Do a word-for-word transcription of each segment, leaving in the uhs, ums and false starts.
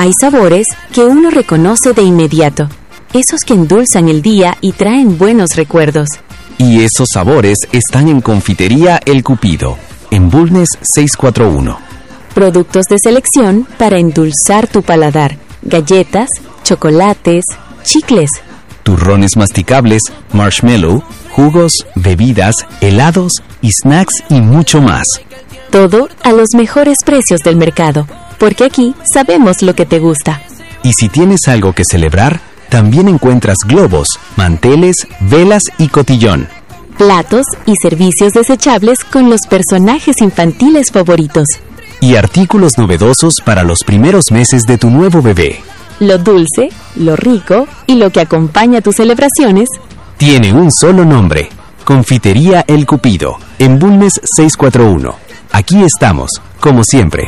Hay sabores que uno reconoce de inmediato, esos que endulzan el día y traen buenos recuerdos. Y esos sabores están en Confitería El Cupido, en Bulnes seiscientos cuarenta y uno. Productos de selección para endulzar tu paladar, galletas, chocolates, chicles, turrones masticables, marshmallow, jugos, bebidas, helados y snacks y mucho más. Todo a los mejores precios del mercado, porque aquí sabemos lo que te gusta. Y si tienes algo que celebrar, también encuentras globos, manteles, velas y cotillón. Platos y servicios desechables con los personajes infantiles favoritos. Y artículos novedosos para los primeros meses de tu nuevo bebé. Lo dulce, lo rico y lo que acompaña tus celebraciones tiene un solo nombre: Confitería El Cupido, en Bulnes seiscientos cuarenta y uno. Aquí estamos, como siempre.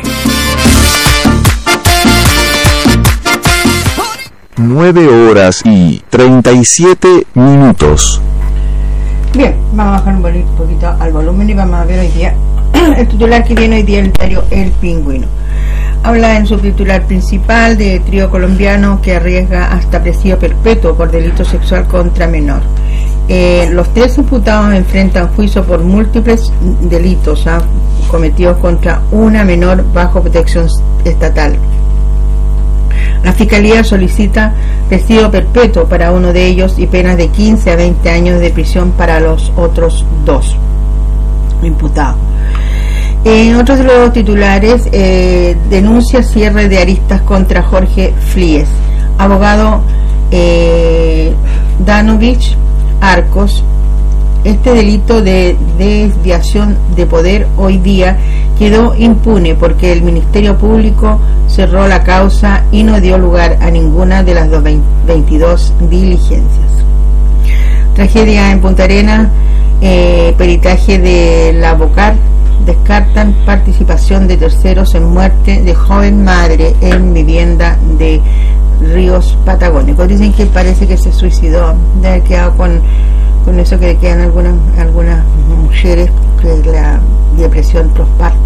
nueve horas y treinta y siete minutos. Bien, vamos a bajar un poquito al volumen y vamos a ver hoy día el titular que viene hoy día el diario El Pingüino. Habla en su titular principal de trío colombiano que arriesga hasta presidio perpetuo por delito sexual contra menor. Eh, los tres imputados enfrentan juicio por múltiples delitos ¿ah? cometidos contra una menor bajo protección estatal. La Fiscalía solicita presidio perpetuo para uno de ellos y penas de quince a veinte años de prisión para los otros dos imputados. En otros de los titulares, eh, denuncia cierre de aristas contra Jorge Flies. Abogado eh, Danovich Arcos. Este delito de desviación de poder hoy día quedó impune porque el Ministerio Público cerró la causa y no dio lugar a ninguna de las veintidós diligencias. Tragedia en Punta Arenas, eh, peritaje de la Bocar, descartan participación de terceros en muerte de joven madre en vivienda de Ríos Patagónicos. Dicen que parece que se suicidó, de haber quedado con, con eso que quedan algunas, algunas mujeres, que es la depresión postparto.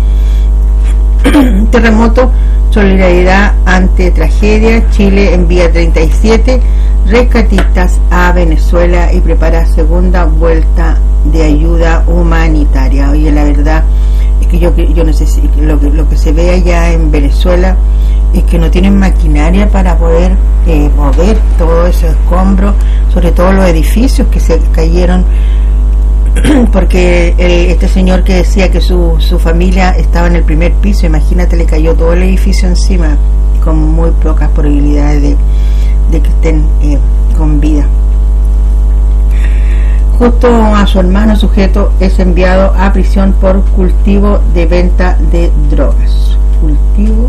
Terremoto, solidaridad ante tragedia. Chile envía treinta y siete rescatistas a Venezuela y prepara segunda vuelta de ayuda humanitaria. Oye, la verdad es que yo, yo no sé si lo que, lo que se ve allá en Venezuela es que no tienen maquinaria para poder eh, mover todo ese escombro, sobre todo los edificios que se cayeron, porque el, este señor que decía que su, su familia estaba en el primer piso, imagínate, le cayó todo el edificio encima, con muy pocas probabilidades de, de que estén eh, con vida. Justo a su hermano sujeto es enviado a prisión por cultivo de venta de drogas. Cultivo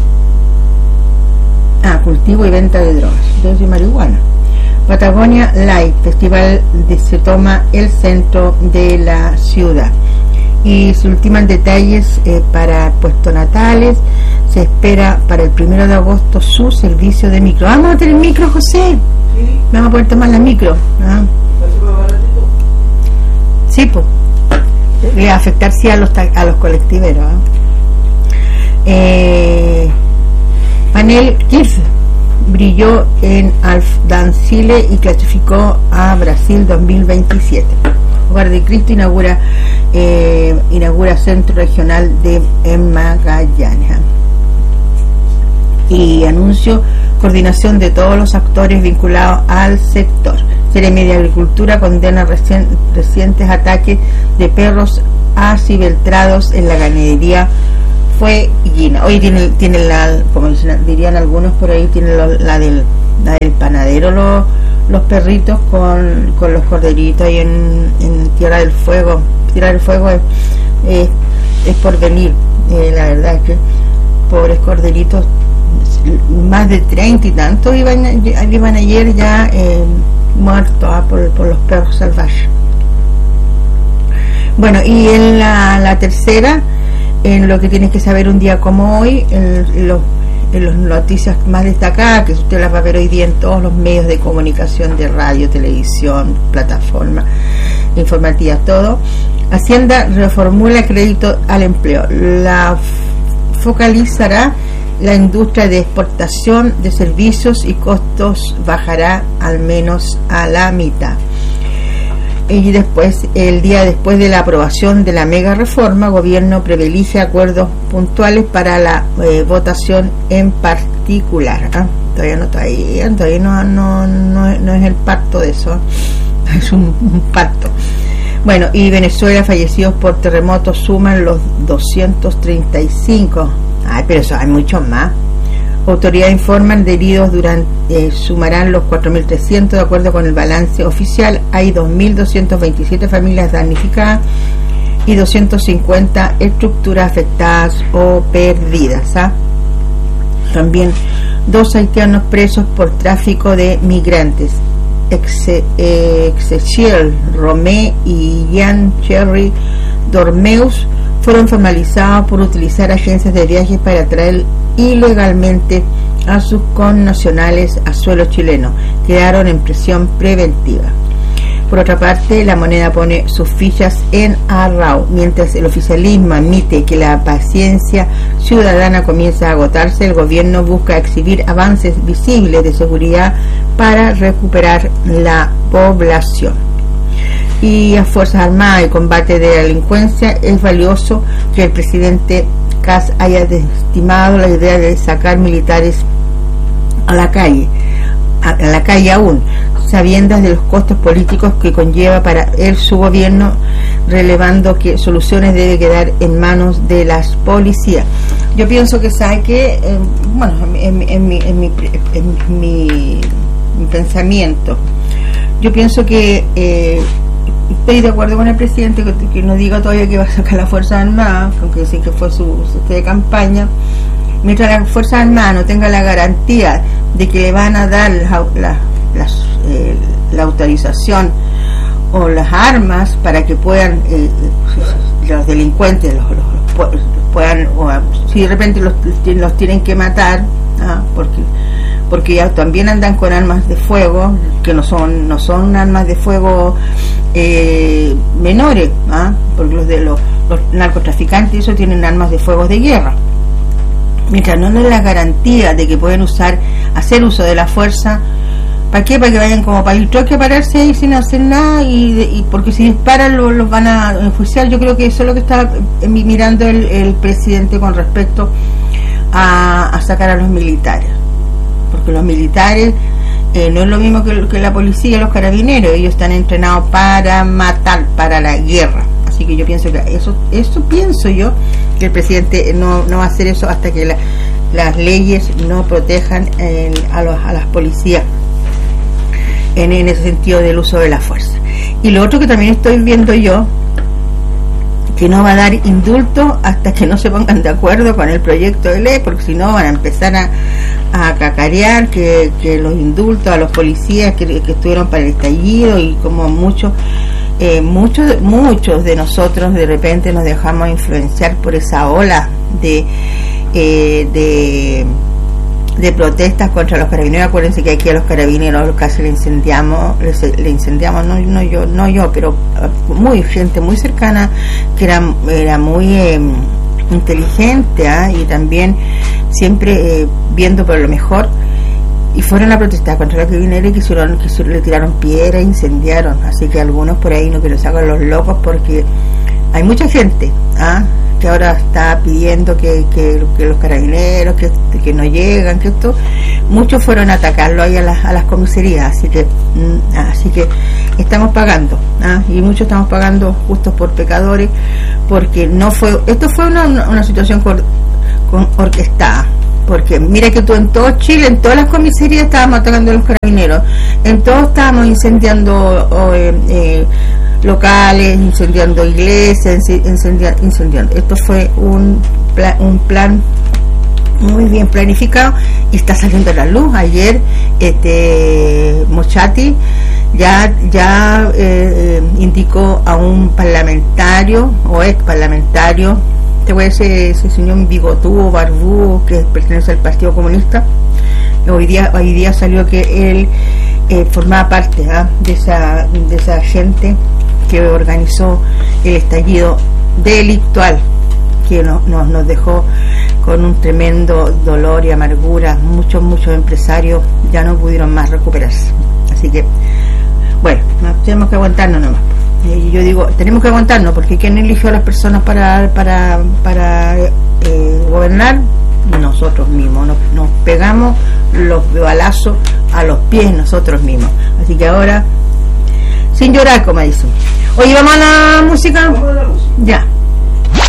Ah, cultivo y venta de drogas, de marihuana. Patagonia Light, festival de se toma el centro de la ciudad. Y se ultiman detalles eh, para puestos natales. Se espera para el primero de agosto su servicio de micro. ¿Vamos a tener micro, José? Sí. Vamos a poder tomar la micro. ¿Ah? Sí, pues. Voy a afectar sí a los, a los colectiveros. ¿eh? Eh, Manel Kirch brilló en Alfdancile y clasificó a Brasil dos mil veintisiete. Hogar de Cristo inaugura eh, inaugura centro regional de en Magallanes. Y anuncio coordinación de todos los actores vinculados al sector. Seremi de Agricultura condena recien, recientes ataques de perros acibeltrados en la ganadería fue Guina. Hoy tiene, tiene la, como dirían algunos por ahí, tiene la, la, del, la del panadero los, los perritos con, con los corderitos ahí en, en Tierra del Fuego. Tierra del Fuego es, es, es por venir, eh, la verdad es que pobres corderitos, más de treinta y tantos iban, iban ayer ya eh, muertos ah, por, por los perros salvajes. Bueno, y en la, la tercera, en lo que tienes que saber un día como hoy, en, los, en las noticias más destacadas, que usted las va a ver hoy día en todos los medios de comunicación, de radio, televisión, plataforma informativa, todo. Hacienda reformula crédito al empleo, la focalizará la industria de exportación de servicios y costos bajará al menos a la mitad. Y después, el día después de la aprobación de la mega reforma, gobierno privilegia acuerdos puntuales para la eh, votación en particular. ¿Ah? Todavía no todavía, todavía no, no, no, no es el pacto de eso, es un, un pacto. Bueno, y Venezuela, fallecidos por terremotos suman los doscientos treinta y cinco. Ay, pero eso hay muchos más. Autoridades informan de heridos durante, eh, sumarán los cuatro mil trescientos de acuerdo con el balance oficial. Hay dos mil doscientas veintisiete familias damnificadas y doscientas cincuenta estructuras afectadas o perdidas. ¿ah? También dos haitianos presos por tráfico de migrantes. Ezechiel Romé y Jean Cherry Dormeus fueron formalizados por utilizar agencias de viajes para traer ilegalmente a sus connacionales a suelo chileno. Quedaron en prisión preventiva. Por otra parte, la moneda pone sus fichas en Arrau, mientras el oficialismo admite que la paciencia ciudadana comienza a agotarse. El gobierno busca exhibir avances visibles de seguridad para recuperar la población. Y a Fuerzas Armadas y combate de la delincuencia, es valioso que el presidente Kast haya desestimado la idea de sacar militares a la calle, a, a la calle aún, sabiendas de los costos políticos que conlleva para él su gobierno, relevando que soluciones debe quedar en manos de las policías. Yo pienso que sabe que, eh, bueno, en, en, en, mi, en, mi, en mi, mi pensamiento, yo pienso que eh, estoy de acuerdo con el presidente que, que no diga todavía que va a sacar la Fuerza Armada, aunque sí que fue su, su de campaña. Mientras la Fuerza Armada no tenga la garantía de que le van a dar la, la, las, eh, la autorización o las armas para que puedan eh, los delincuentes los, los, los puedan, o si de repente los, los tienen que matar, ¿ah? porque porque ya también andan con armas de fuego que no son no son armas de fuego eh, menores, ¿ah? porque los de los, los narcotraficantes eso tienen armas de fuego de guerra. Mientras no les da la garantía de que pueden usar hacer uso de la fuerza, ¿para qué? Para que vayan como para el troque a pararse ahí sin hacer nada, y, y porque si disparan los, los van a enjuiciar. Yo creo que eso es lo que está mirando el, el presidente con respecto a, a sacar a los militares, porque los militares eh, no es lo mismo que, que la policía y los carabineros. Ellos están entrenados para matar, para la guerra. Así que yo pienso que eso eso pienso yo que el presidente no, no va a hacer eso hasta que la, las leyes no protejan eh, a, los, a las policías en, en ese sentido del uso de la fuerza. Y lo otro que también estoy viendo yo, que no va a dar indulto hasta que no se pongan de acuerdo con el proyecto de ley, porque si no van a empezar a, a cacarear que, que los indultos a los policías que, que estuvieron para el estallido, y como muchos eh, muchos muchos de nosotros de repente nos dejamos influenciar por esa ola de eh, de de protestas contra los carabineros. Acuérdense que aquí a los carabineros casi le incendiamos, le, le incendiamos, no, no yo, no yo, pero muy gente muy cercana que era, era muy eh, inteligente, ¿eh? y también siempre eh, viendo por lo mejor, y fueron a protestar contra los carabineros y quisieron, quisieron, le tiraron piedra e incendiaron. Así que algunos por ahí no quiero sacar los locos, porque hay mucha gente, ¿ah? ¿eh? que ahora está pidiendo que, que, que los carabineros que, que no llegan, que esto, muchos fueron a atacarlo ahí a las, a las comisarías, así que mm, así que estamos pagando, ¿ah? y muchos estamos pagando justos por pecadores, porque no fue, esto fue una, una, una situación con, con orquestada, porque mira que tú en todo Chile, en todas las comisarías estábamos atacando a los carabineros, en todos estábamos incendiando o, eh, eh, locales, incendiando iglesias, incendiando, incendiando. Esto fue un plan, un plan muy bien planificado y está saliendo a la luz. Ayer este Mochati ya ya eh, indicó a un parlamentario o ex parlamentario, te voy a decir, ese señor bigotudo, barbudo, que pertenece al Partido Comunista. Hoy día hoy día salió que él eh, formaba parte ¿eh? de esa de esa gente que organizó el estallido delictual que no, no, nos dejó con un tremendo dolor y amargura. Muchos, muchos empresarios ya no pudieron más recuperarse. Así que, bueno, tenemos que aguantarnos nomás. Y yo digo, tenemos que aguantarnos, porque ¿quién eligió a las personas para para para eh, gobernar? Nosotros mismos. Nos, nos pegamos los balazos a los pies nosotros mismos. Así que ahora, sin llorar, como dicen. Oye, ¿vamos a la música? Vamos a la música. Ya.